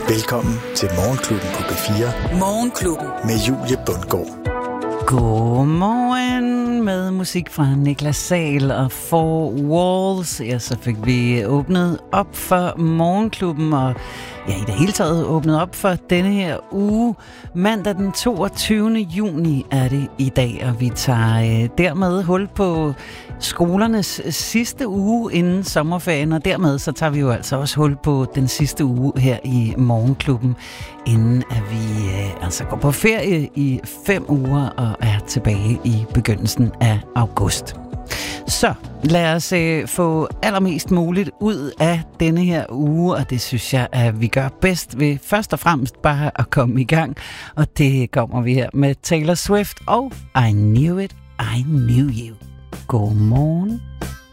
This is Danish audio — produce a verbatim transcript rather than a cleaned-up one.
Velkommen til Morgenklubben på B fire. Morgenklubben. Med Julie Bundgaard. Godmorgen med musik fra Niklas Sahl og Four Walls. Ja, så fik vi åbnet op for Morgenklubben, og ja, i det hele taget åbnet op for denne her uge. Mandag den toogtyvende juni er det i dag, og vi tager øh, dermed hul på skolernes sidste uge inden sommerferien, og dermed så tager vi jo altså også hul på den sidste uge her i Morgenklubben, inden at vi øh, altså går på ferie i fem uger og er tilbage i begyndelsen af august. Så lad os øh, få allermest muligt ud af denne her uge, og det synes jeg, at vi gør bedst ved først og fremmest bare at komme i gang. Og det kommer vi her med Taylor Swift og I Knew It, I Knew You. Godmorgen.